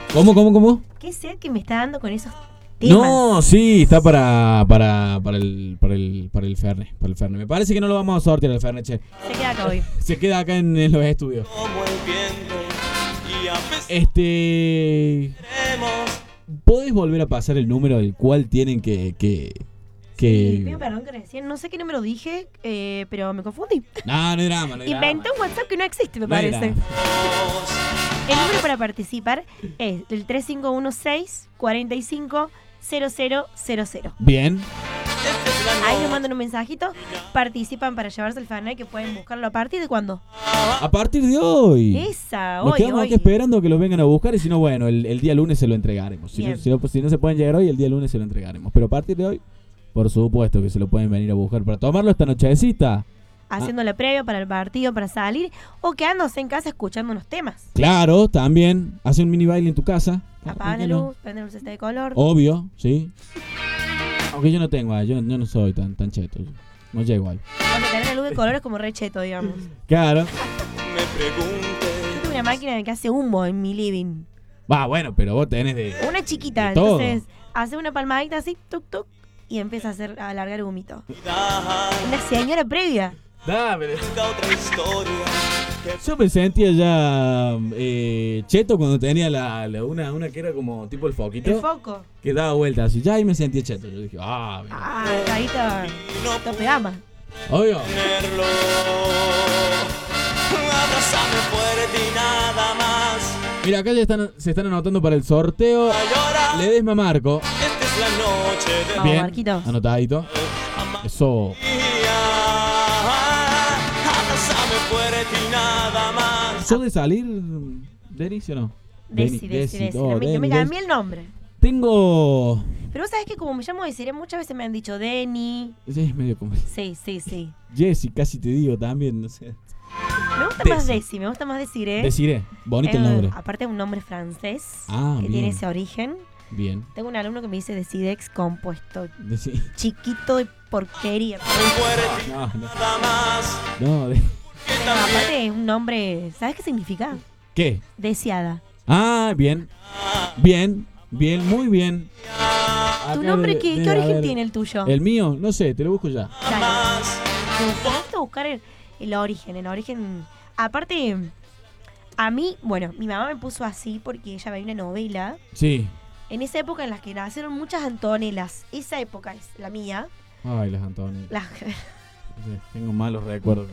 ¿Cómo? ¿Qué sed que me está dando con esos temas? No, sí, está para el Fernet. Para el Fernet. Me parece que no lo vamos a sortear el Fernet, che. Se queda acá hoy. Se queda acá en los estudios. ¿Podés volver a pasar el número del cual tienen que Sí, pido perdón que recién no sé qué número dije, pero me confundí. No hay drama, Inventé un WhatsApp que no existe, me parece. drama. El número para participar es el 3516 45 0000. Bien. Ahí nos mandan un mensajito. Participan para llevarse el Fernet, que pueden buscarlo a partir de cuándo. A partir de hoy. Esa, Nos hoy. quedamos aquí esperando que lo vengan a buscar y si no, bueno, el día lunes se lo entregaremos. Si no se pueden llegar hoy, el día lunes se lo entregaremos. Pero a partir de hoy, por supuesto que se lo pueden venir a buscar para tomarlo esta nochecita. Haciendo la previa para el partido, para salir, o quedándose en casa escuchando unos temas. Claro, también. Hace un mini baile en tu casa. Apagan la luz, prenden la lucecita de color. Obvio, sí. Aunque yo no tengo, yo no soy tan cheto. No llego ahí. Porque tener la luz de color es como re cheto, digamos. Claro. Yo tengo una máquina que hace humo en mi living. Va, bueno, pero vos tenés de... Una chiquita, de todo. entonces hace una palmadita así, tuc, tuc, y empieza a alargar humito. Una señora previa. Dame. Yo me sentía ya cheto cuando tenía una que era como tipo el foquito. El foco. Que daba vueltas así. Ya ahí me sentía cheto. Yo dije, ahí está. Tope gama. Obvio. Mira, acá ya se están anotando para el sorteo. Ledesma Marco. Vamos, Bien, Marquito. anotadito. Eso. ¿Sos de salir, Denis, o no? Desi. Oh, Yo me cambié el nombre. Tengo... Pero vos sabés que como me llamo Desiree, muchas veces me han dicho Deni. Sí, es medio como... Sí. Jessy, casi te digo también, no sé. Me gusta más Desi, me gusta más Desiree. Desiree, bonito el nombre. Aparte es un nombre francés que bien. tiene ese origen. Bien. Tengo un alumno que me dice Decidex compuesto. Sí. Chiquito de porquería. No, Pero aparte es un nombre, ¿sabes qué significa? ¿Qué? Deseada. Ah, bien, muy bien. ¿Tu Acá nombre qué debe origen haber- tiene el tuyo? El mío, no sé, te lo busco ya. Dale. Me gusta buscar el origen. Aparte, a mí, bueno, mi mamá me puso así porque ella veía una novela. Sí. En esa época en la que nacieron muchas Antonelas. Esa época es la mía. Ay, las Antonio. Ay, Tengo malos recuerdos.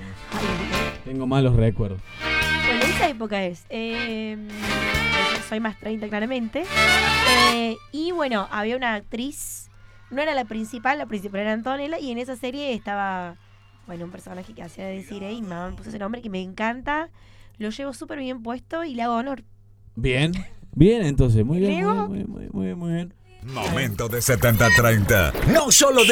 bueno, esa época es. Soy más 30 claramente. Y bueno, había una actriz. No era la principal era Antonella. Y en esa serie estaba, bueno, un personaje que hacía de Desiree. Y mi mamá me puso ese nombre que me encanta. Lo llevo súper bien puesto y le hago honor. Bien, entonces, muy bien, ¿Leo? muy bien. Momento de 70-30. No solo de